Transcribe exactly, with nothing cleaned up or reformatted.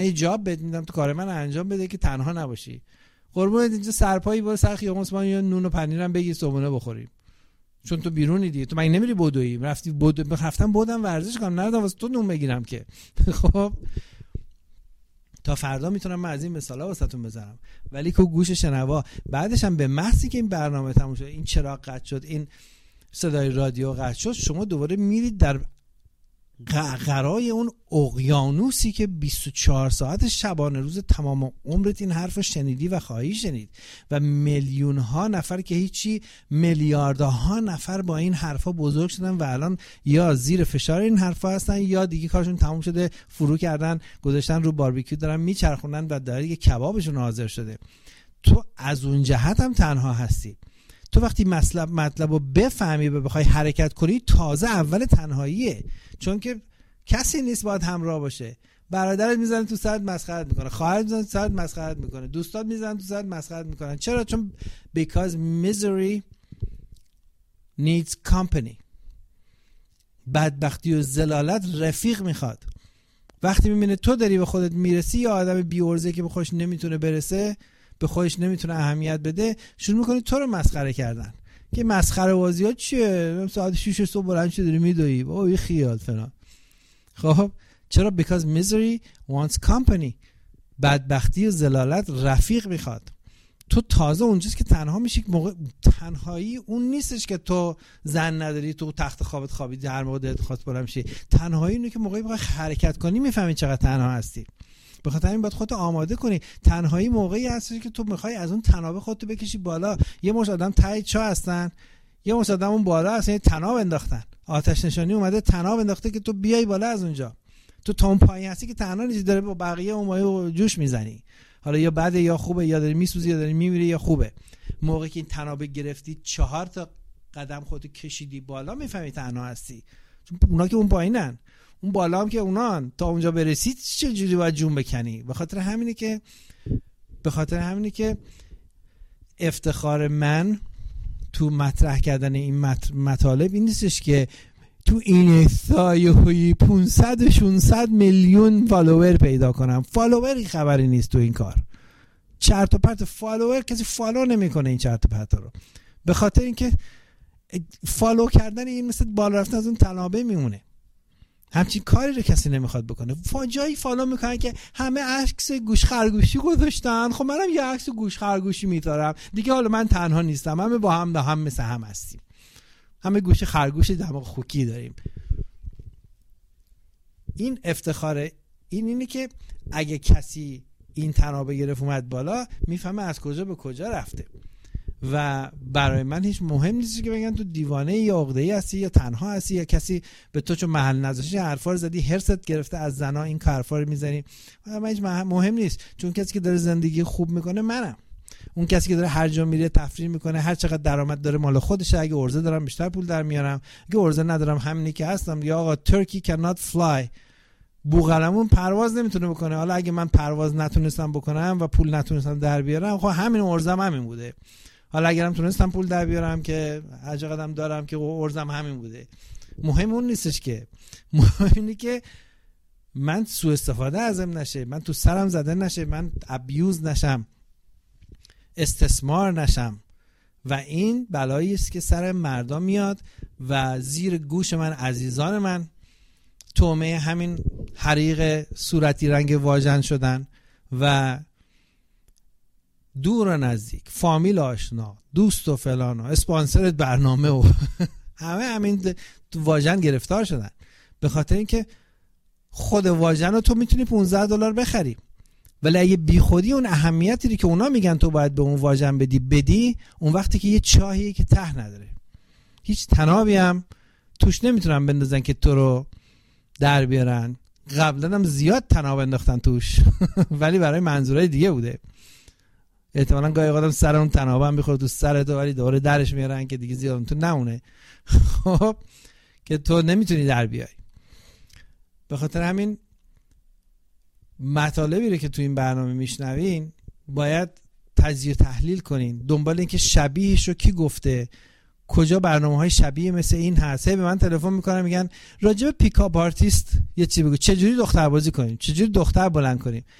یه جاب بهت میدم تو کار من انجام بده که تنها نباشی. قربونت اینجا سرپایی برو سر خیابون عثمانی یا نون و پنیرم بگیر صبحونه بخوریم، چون تو بیرونی دیگه. تو مگه نمیری بدویی؟ رفتی بدو رفتم بودم ورزش کنم، نردم واسه تو نون بگیرم که. خب تا فردا میتونم من از این مثالا واسهتون بزنم، ولی که گوش شنوا بعدش هم به محضی که این برنامه تموم شد، این چراغ قطع شد، این صدای رادیو قطع شد، شما دوباره میرید در قرقرای اون اقیانوسی که بیست و چهار ساعت شبانه روز تمام عمرت این حرف شنیدی و خواهی شنید و میلیون ها نفر که هیچی میلیاردها نفر با این حرفا بزرگ شدن و الان یا زیر فشار این حرفا هستن یا دیگه کارشون تموم شده، فرو کردن، گذاشتن رو باربیکیو دارن میچرخونن و داره دیگه کبابشون حاضر شده. تو از اون جهت هم تنها هستی. تو وقتی مطلب مطلب رو بفهمی و بخوای حرکت کنی، تازه اول تنهاییه، چون که کسی نیست باید همراه باشه. برادرت میزنه تو سرت مسخرت میکنه، خواهرت میزنه تو سرت مسخرت میکنه، دوستات میزنن تو سرت مسخرت میکنن. چرا؟ چون because misery needs company. بدبختی و ذلالت رفیق میخواد. وقتی میبینه تو داری به خودت میرسی، یا آدم بی‌عرضه که به خودش نمیتونه برسه، به خودش نمیتونه اهمیت بده، شروع میکنه تو رو مسخره کردن. که مسخره بازیات چیه؟ ساعت شش صبح بلند شدی داری میدوی، بابا این خیال فلان. خب چرا؟ because misery wants company. بدبختی و ذلالت رفیق میخواد. تو تازه اونجاست که تنها میشی. موقع تنهایی اون نیستش که تو زن نداری، تو تخت خوابت خوابیدی هر موقع دلت خواست بلند شی. تنهایی اینه که موقعی بخوای حرکت کنی میفهمی چقدر تنها هستی. به خاطر این باید خودت آماده کنی. تنهایی موقعی هستی که تو میخوای از اون تنابه خودت بکشی بالا. یه مش آدم ته چا هستن، یه مش آدم اون بالا هستن، تناب انداختن، آتش نشانی اومده تناب انداخته که تو بیای بالا از اونجا. تو تا اون پایین هستی که تنها نیستی، داره با بقیه اون مایه جوش میزنی. حالا یا بده یا خوبه، یا داری میسوزی یا داری میمیری یا خوبه. موقعی که این تنابه گرفتی چهار تا قدم خودت کشیدی بالا، میفهمی تنها هستی. چون اونا که اون پایینن، اون بالا هم که اونان، تا اونجا برسید چه جوری باید جون بکنی. به خاطر همینه که به خاطر همینه که افتخار من تو مطرح کردن این مطالب این نیستش که تو این سایه‌های پانصد ششصد میلیون فالوور پیدا کنم. فالووری خبری نیست تو این کار. چرت و پرت فالوور، کسی فالو نمیکنه این چرت و پرت رو. به خاطر اینکه فالو کردن این مثل بالا رفتن از اون تنابه میمونه. همچین کاری رو کسی نمیخواد بکنه. جایی فالو میکنن که همه عکس گوش خرگوشی گذاشتن، خب منم یه عکس گوش خرگوشی میذارم دیگه. حالا من تنها نیستم، همه با هم با هم مثل هم هستیم، همه گوش خرگوش دماغ خوکی داریم. این افتخار این اینه که اگه کسی این تنابه گرفت اومد بالا، میفهمه از کجا به کجا رفته. و برای من هیچ مهم نیست که بگن تو دیوانه یا عقده‌ای هستی یا تنها هستی یا کسی به تو چون محل نذاشتی حرفا رو زدی، هرست گرفته از زنا این حرفا رو میزنی. من هیچ مهم نیست، چون کسی که داره زندگی خوب میکنه منم. اون کسی که داره هر جا میره تفریح میکنه، هر چقدر درآمد داره مال خودشه. اگه ارزه دارم بیشتر پول در میارم، اگه ارزه ندارم همینی که هستم. یا آقا ترکی cannot fly، بوقلمون پرواز نمیتونه بکنه. حالا اگه من پرواز نتونستم بکنم و پول نتونستم در بیارم، خب همین ارزم همین بوده. حالا اگرم تونستم پول در بیارم که هر چقدرم دارم که ارزم همین بوده. مهم اون نیستش که، مهم اینه که من سوء استفاده ازم نشه، من تو سرم زده نشه، من ابیوز نشم، استثمار نشم. و این بلایی است که سر مردم میاد و زیر گوش من عزیزان من تومه همین حریق صورتی رنگ واژن شدن و دور و نزدیک، فامیل آشنا، دوست و فلان و اسپانسر برنامه و همه همین واژن گرفتار شدن. به خاطر اینکه خود واژن رو تو میتونی پانزده دلار بخری، ولی اگه بی خودی اون اهمیتی که اونا میگن تو باید به اون واژن بدی بدی، اون وقتی که یه چاهیه که ته نداره، هیچ تنابی هم توش نمیتونن بندازن که تو رو در بیارن. قبلا هم زیاد تناب انداختن توش ولی برای منظورهای دیگه بوده. احتمالاً گاهی قدم سر اون تنابه هم بخوره تو سرت، ولی دوباره درش میارن که دیگه زیاد تو نمونه خب که تو نمیتونی در بیای. به خاطر همین مطالبی رو که تو این برنامه میشنوین باید تجزیه تحلیل کنین، دنبال این که شبیهش رو کی گفته، کجا برنامه‌های شبیه مثل این هست. هی به من تلفن میکنن میگن راجع به پیکاپ آرتیست یه چی بگو، چه جوری دختر بازی کنیم، چه جوری دختر بلند کنیم.